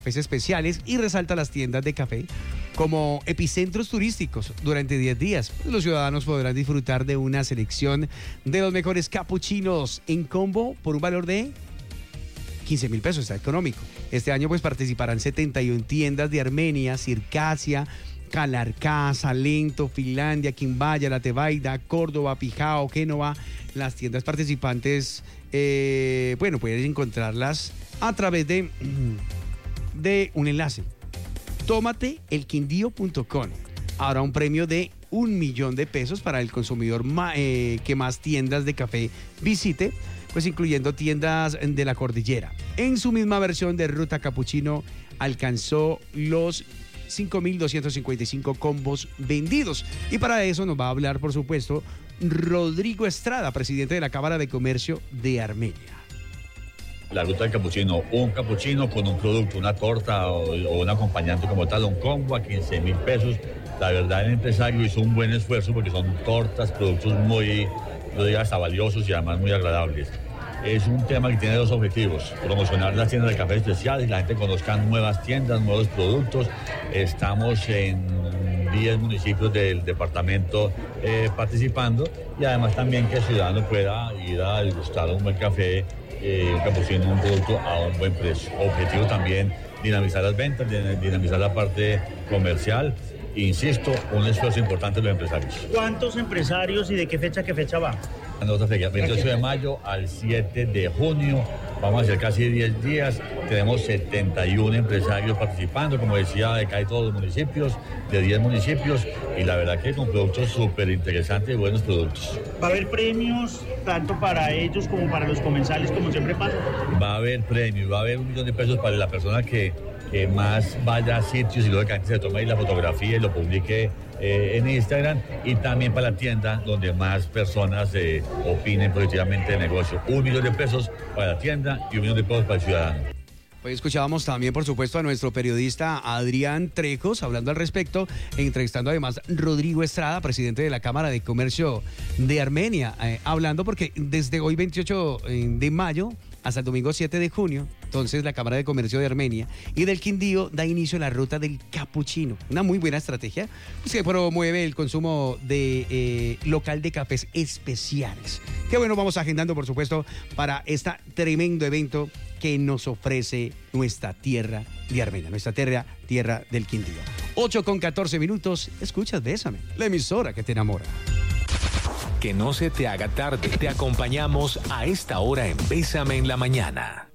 cafés especiales y resalta las tiendas de café como epicentros turísticos durante 10 días. Los ciudadanos podrán disfrutar de una selección de los mejores capuchinos en combo por un valor de 15.000 pesos, está económico. Este año pues participarán 71 tiendas de Armenia, Circasia, Calarcá, Salento, Finlandia, Quimbaya, La Tebaida, Córdoba, Pijao, Génova. Las tiendas participantes, pueden encontrarlas a través de un enlace. Tomateelquindío.com. Habrá un premio de 1 millón de pesos para el consumidor que más tiendas de café visite, pues incluyendo tiendas de la cordillera. En su misma versión de Ruta Capuchino alcanzó los 5.255 combos vendidos. Y para eso nos va a hablar, por supuesto, Rodrigo Estrada, presidente de la Cámara de Comercio de Armenia. La ruta del capuchino, un capuchino con un producto, una torta o un acompañante como tal, un combo a 15.000 pesos. La verdad, el empresario hizo un buen esfuerzo porque son tortas, productos muy, yo diría, hasta valiosos y además muy agradables. Es un tema que tiene dos objetivos: promocionar las tiendas de café especiales, la gente conozca nuevas tiendas, nuevos productos. Estamos en 10 municipios del departamento participando, y además también que el ciudadano pueda ir a degustar un buen café, un capuchino, un producto a un buen precio. Objetivo también dinamizar las ventas, dinamizar la parte comercial. Insisto, un esfuerzo importante de los empresarios. ¿Cuántos empresarios y de qué fecha va? En otra fecha, 28 de mayo al 7 de junio, vamos a hacer casi 10 días, tenemos 71 empresarios participando, como decía, de casi todos los municipios, de 10 municipios, y la verdad que con productos súper interesantes y buenos productos. ¿Va a haber premios tanto para ellos como para los comensales, como siempre pasa? Va a haber premios, va a haber 1 millón de pesos para la persona que más vaya a sitios y luego que se tome ahí la fotografía y lo publique en Instagram, y también para la tienda donde más personas opinen positivamente del negocio. 1 millón de pesos para la tienda y 1 millón de pesos para el ciudadano. Pues escuchábamos también, por supuesto, a nuestro periodista Adrián Trejos hablando al respecto, entrevistando además Rodrigo Estrada, presidente de la Cámara de Comercio de Armenia, hablando porque desde hoy 28 de mayo hasta el domingo 7 de junio, entonces la Cámara de Comercio de Armenia y del Quindío da inicio a la ruta del capuchino. Una muy buena estrategia, pues, que promueve el consumo de local de cafés especiales. Que bueno, vamos agendando, por supuesto, para este tremendo evento que nos ofrece nuestra tierra de Armenia, nuestra tierra del Quindío. 8:14, escuchas Bésame, la emisora que te enamora. Que no se te haga tarde, te acompañamos a esta hora en Bésame en la Mañana.